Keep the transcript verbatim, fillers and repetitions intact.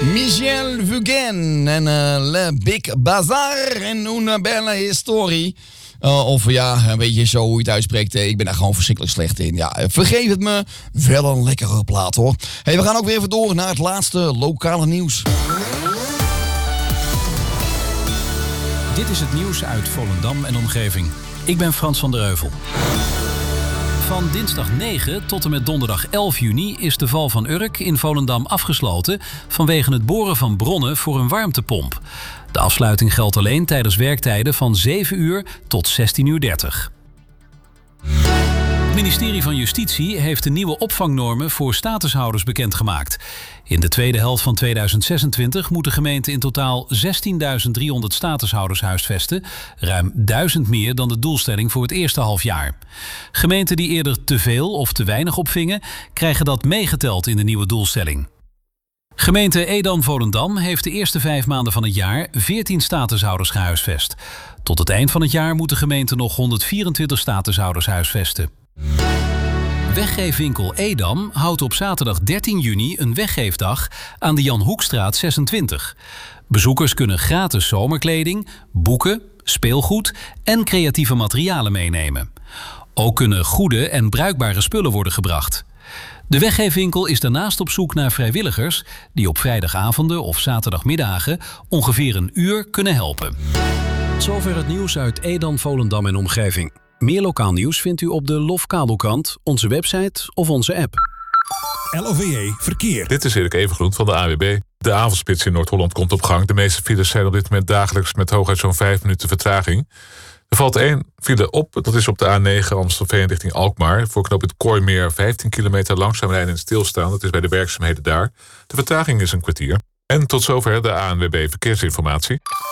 Michel Fugain en uh, Le Big Bazaar en una bella historie. Uh, of ja, een beetje zo hoe je het uitspreekt. Ik ben daar gewoon verschrikkelijk slecht in. Ja, vergeef het me. Wel een lekkere plaat hoor. Hey, we gaan ook weer even door naar het laatste lokale nieuws. Dit is het nieuws uit Volendam en omgeving. Ik ben Frans van der Heuvel. Van dinsdag negen tot en met donderdag elf juni is de Val van Urk in Volendam afgesloten vanwege het boren van bronnen voor een warmtepomp. De afsluiting geldt alleen tijdens werktijden van zeven uur tot zestien uur dertig. Het ministerie van Justitie heeft de nieuwe opvangnormen voor statushouders bekendgemaakt. In de tweede helft van tweeduizend zesentwintig moet de gemeente in totaal zestienduizend driehonderd statushouders huisvesten, ruim duizend meer dan de doelstelling voor het eerste halfjaar. Gemeenten die eerder te veel of te weinig opvingen, krijgen dat meegeteld in de nieuwe doelstelling. Gemeente Edam-Volendam heeft de eerste vijf maanden van het jaar veertien statushouders gehuisvest. Tot het eind van het jaar moet de gemeente nog honderdvierentwintig statushouders huisvesten. Weggeefwinkel Edam houdt op zaterdag dertien juni een weggeefdag aan de Jan Hoekstraat zesentwintig. Bezoekers kunnen gratis zomerkleding, boeken, speelgoed en creatieve materialen meenemen. Ook kunnen goede en bruikbare spullen worden gebracht. De weggeefwinkel is daarnaast op zoek naar vrijwilligers die op vrijdagavonden of zaterdagmiddagen ongeveer een uur kunnen helpen. Tot zover het nieuws uit Edam, Volendam en omgeving. Meer lokaal nieuws vindt u op de Lof Kabelkrant, onze website of onze app. L O V E Verkeer. Dit is Erik Evengroen van de A W B. De avondspits in Noord-Holland komt op gang. De meeste files zijn op dit moment dagelijks met hooguit zo'n vijf minuten vertraging. Er valt één file op, dat is op de A negen Amstelveen richting Alkmaar. Voor knooppunt Kooimeer vijftien kilometer langzaam rijden en stilstaan. Dat is bij de werkzaamheden daar. De vertraging is een kwartier. En tot zover de A N W B Verkeersinformatie.